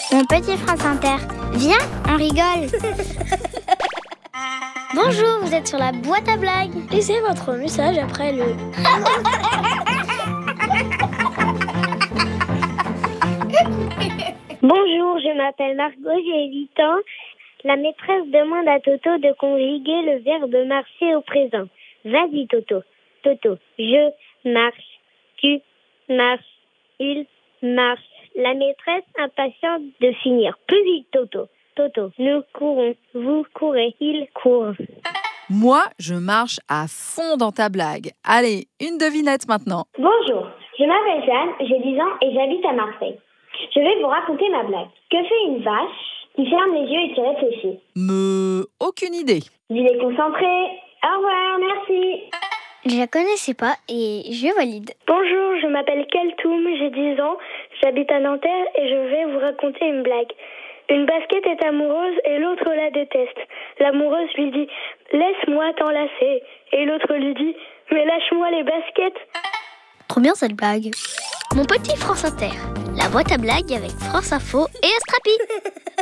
Mon petit France Inter. Viens, on rigole. Bonjour, vous êtes sur la boîte à blagues. Laissez votre message après le... Bonjour, je m'appelle Margot, j'ai 8 ans. La maîtresse demande à Toto de conjuguer le verbe marcher au présent. Vas-y Toto. Toto, je marche, tu marches, il marche. La maîtresse impatiente de finir. Plus vite Toto. Toto, nous courons, vous courez, il court. Moi, je marche à fond dans ta blague. Allez, une devinette maintenant. Bonjour, je m'appelle Jeanne, j'ai 10 ans et j'habite à Marseille. Je vais vous raconter ma blague. Que fait une vache qui ferme les yeux et qui réfléchit? Aucune idée. Il est concentré. Au revoir, merci. Je la connaissais pas et je valide. Bonjour, je m'appelle Kaltoum, j'ai 10 ans, j'habite à Nanterre et je vais vous raconter une blague. Une basket est amoureuse et l'autre la déteste. L'amoureuse lui dit « Laisse-moi t'enlacer » et l'autre lui dit « Mais lâche-moi les baskets ». Trop bien cette blague. Mon petit France Inter. La boîte à blagues avec France Info et Astrapi.